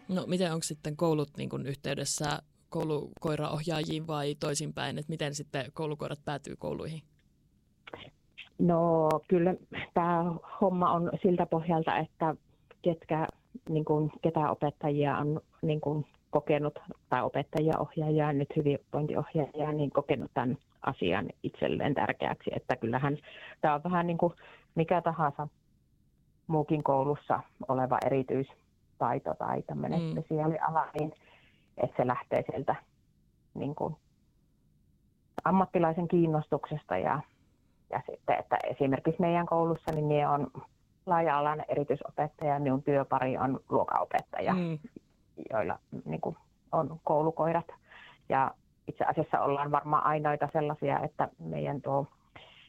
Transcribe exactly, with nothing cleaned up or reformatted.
No miten onko sitten koulut niin kun yhteydessä koulukoiraohjaajiin vai toisinpäin, että miten sitten koulukoirat päätyy kouluihin? No kyllä tämä homma on siltä pohjalta, että ketkä, niin kuin, ketä opettajia on niin kuin, kokenut, tai opettajia, ohjaajia, nyt hyvinvointiohjaajia, niin kokenut tämän asian itselleen tärkeäksi. Että kyllähän tämä on vähän niin kuin mikä tahansa muukin koulussa oleva erityistaito tai tämmöinen mm. spesiaaliala, niin että se lähtee sieltä niin kuin, ammattilaisen kiinnostuksesta ja Ja sitten, että esimerkiksi meidän koulussa niin minä olen laaja-alainen erityisopettaja, minun työpari on luokanopettaja, mm. joilla niin kuin, on koulukoirat. Ja itse asiassa ollaan varmaan ainoita sellaisia, että meidän tuo